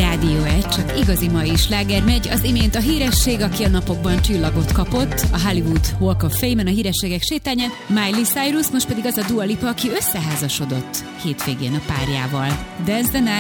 Rádió 1, csak igazi mai sláger megy. Az imént a híresség, aki a napokban csillagot kapott, a Hollywood Walk of Fame-en, a hírességek sétányán, Miley Cyrus, most pedig az a Dua Lipa, aki összeházasodott hétvégén a párjával. Dance the Night.